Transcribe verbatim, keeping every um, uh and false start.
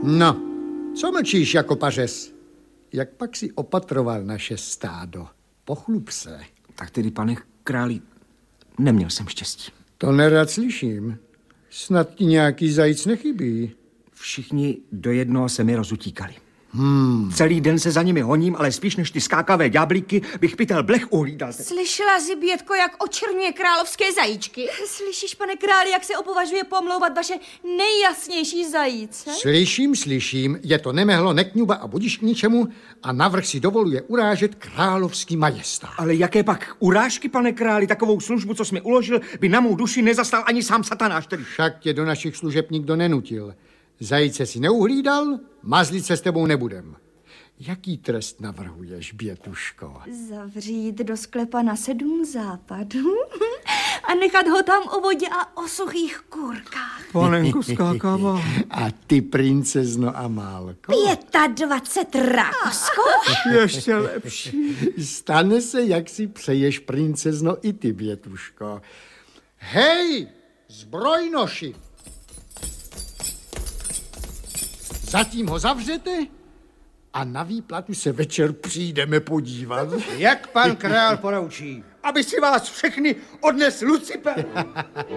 No, co mlčíš jako pařez? Jak pak si opatroval naše stádo? Pochlup se. Tak tedy, pane králi, neměl jsem štěstí. To nerad slyším. Snad ti nějaký zajíc nechybí. Všichni do jednoho se mi rozutíkali. Hmm. Celý den se za nimi honím, ale spíš než ty skákavé ďáblíky bych pytel blech uhlídal. Slyšela jsi, Bětko, jak očerňuje královské zajíčky? Slyšíš, pane králi, jak se opovažuje pomlouvat vaše nejjasnější zajíce? Slyším, slyším, je to nemehlo, nekňuba a budiš k ničemu a navrch si dovoluje urážet královský majestát. Ale jaké pak urážky, pane králi, takovou službu, co jsi mi uložil, by na mou duši nezastal ani sám satanáš tedy. Však tě do našich služeb nikdo nenutil. Zajíce si neuhlídal, mazlit se s tebou nebudem. Jaký trest navrhuješ, Bětuško? Zavřít do sklepa na sedm západů a nechat ho tam o vodě a o suchých kůrkách. Panenko skákavá. A ty, princezno Amálko? Pětadvacet rákosko? Ještě lepší. Stane se, jak si přeješ, princezno, i ty, Bětuško. Hej, zbrojnoši! Zatím ho zavřete a na výplatu se večer přijdeme podívat. Jak pan král poroučí? Aby si vás všechny odnes Lucifer.